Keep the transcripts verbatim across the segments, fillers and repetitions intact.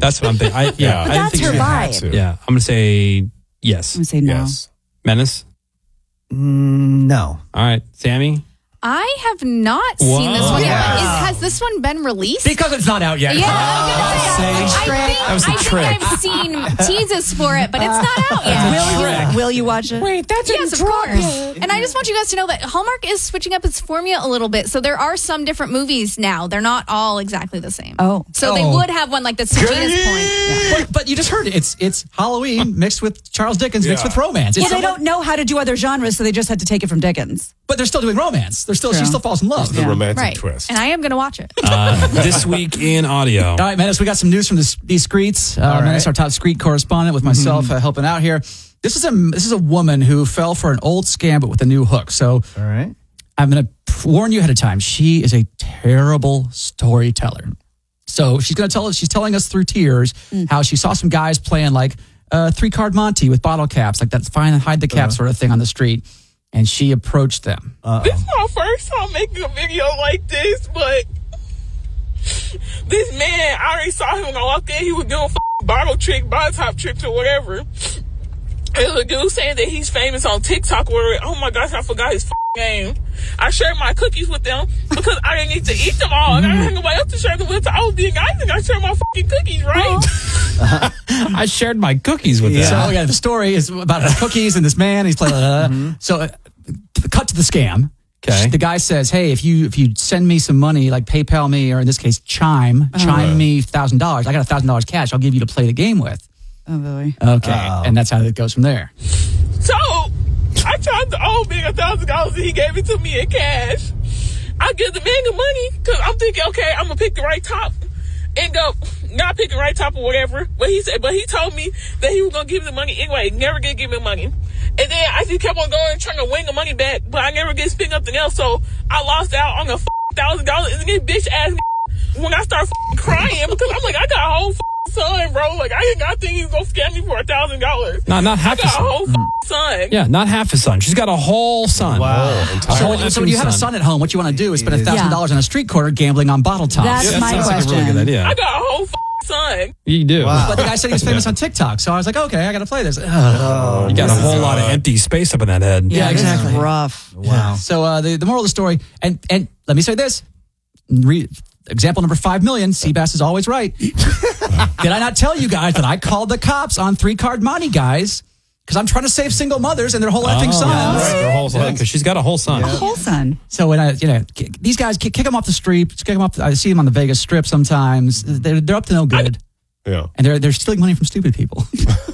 That's what I'm thinking. I, yeah, Yeah. I That's think her she had vibe. to. Yeah, I'm going to say yes. I'm going to say no. Yes. Menace? Mm, no. All right. Sammy? I have not seen this Whoa. one yet. Yeah. But is, has this one been released? Because it's not out yet. Yeah, I was Say- gonna say, I think, That was the I think trick. I've seen teases for it, but it's not out yet. Will you, will you watch it? Wait, that's Yes, of course. And I just want you guys to know that Hallmark is switching up its formula a little bit. So there are some different movies now. They're not all exactly the same. Oh. So they Oh. would have one like that's to Gina's point. But, but you just heard it. It's it's Halloween mixed with Charles Dickens mixed Yeah. with romance. It's Well, they somewhat- don't know how to do other genres, so they just had to take it from Dickens. But they're still doing romance. They're still she True. still falls in love. The Yeah. romantic Right. twist. And I am going to watch it. Uh, this week in audio. All right, Menace, we got some news from the, these streets. Uh, right. Menace, our top street correspondent, with myself uh, helping out here. This is a this is a woman who fell for an old scam, but with a new hook. So All right. I'm going to warn you ahead of time. She is a terrible storyteller. So she's going to tell us. She's telling us through tears how she saw some guys playing like uh, three card Monty with bottle caps, like that find and hide the cap sort of thing on the street. And she approached them. This is my first time making a video like this, but this man, I already saw him when I walked in. He was doing f- bottle trick, bottle top tricks or whatever. And the dude saying that he's famous on TikTok or, oh my gosh, I forgot his f- name. I shared my cookies with them because I didn't need to eat them all. And I didn't have nobody else to share them with. So I was being nice and I shared my fucking cookies, right? I shared my cookies with So them. yeah, the story is about the cookies and this man. He's playing. Uh, So uh, cut to the scam. Okay. The guy says, "Hey, if you if you send me some money, like PayPal me, or in this case, Chime, Chime me thousand dollars. I got a thousand dollars cash. I'll give you to play the game with." Oh, boy. Okay, Oh. and that's how it goes from there. So I tried to owe me a thousand dollars and he gave it to me in cash. I give the man the money because I'm thinking, okay, I'm gonna pick the right top and go, not pick the right top or whatever. But he said, but he told me that he was gonna give me the money anyway. Never gonna give me money. And then I just kept on going, trying to win the money back, but I never get spent nothing else. So I lost out on a thousand dollars. And this bitch asked me when I start crying because I'm like, I got a whole son, bro. Like I did not think he was gonna scam me for a thousand dollars. No, not I half a got a son. whole son. Yeah, not half a son. She's got a whole son. Wow. So when, so when you have a son at home, what you want to do is spend a thousand dollars on a street corner gambling on bottle tops. That's Yeah, that my sounds question. like a really good idea. I got a whole son. You do. Wow. But the guy said he was famous on TikTok, so I was like, okay, I got to play this. Ugh. Oh, You got a whole God. lot of empty space up in that head. Yeah, This is exactly. rough. Wow. So uh, the the moral of the story, and and let me say this. Re, example number five million, Seabass is always right. Did I not tell you guys that I called the cops on three card money guys because I'm trying to save single mothers and their whole effing sons? Right, her whole son, because she's got a whole son. A whole son. So when I, you know, kick, these guys kick, kick them off the street, kick them off. I see them on the Vegas Strip sometimes. They're they're up to no good, Yeah. and they're they're stealing money from stupid people.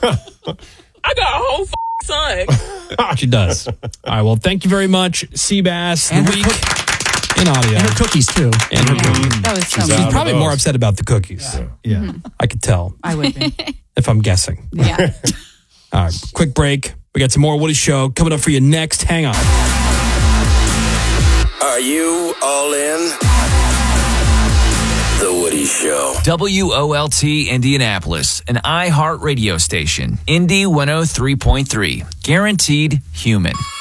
I got a whole son. She does. All right, well, thank you very much, Seabass. And The her week cook- in audio. and her cookies too. And her cookies. That was so She's mean. out. She's probably those. more upset about the cookies. Yeah. I could tell, I would be. if I'm guessing. Yeah. All right, quick break. We got some more Woody Show coming up for you next. Hang on. Are you all in? The Woody Show. W O L T Indianapolis, an iHeart radio station. Indy one oh three point three. Guaranteed human.